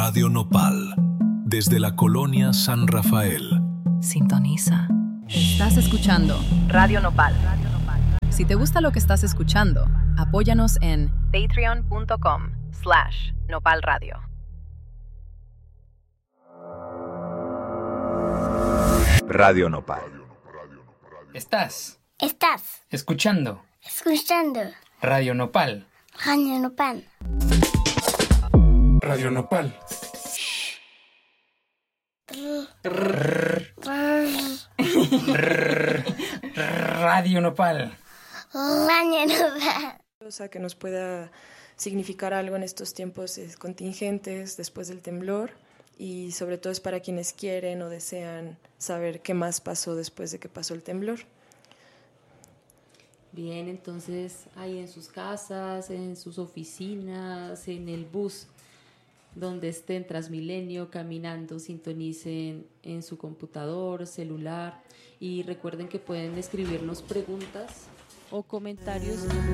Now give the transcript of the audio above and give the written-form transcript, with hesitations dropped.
Radio Nopal, desde la colonia San Rafael. Sintoniza. Estás escuchando Radio Nopal. Si te gusta lo que estás escuchando, apóyanos en patreon.com/nopalradio. Radio Nopal. Estás escuchando Radio Nopal. Radio Nopal. Radio Nopal. Radio Nopal. Cosa que nos pueda significar algo en estos tiempos contingentes después del temblor, y sobre todo es para quienes quieren o desean saber qué más pasó después de que pasó el temblor. Bien, entonces ahí en sus casas, en sus oficinas, en el bus, donde estén, Transmilenio, caminando, sintonicen en su computador, celular, y recuerden que pueden escribirnos preguntas o comentarios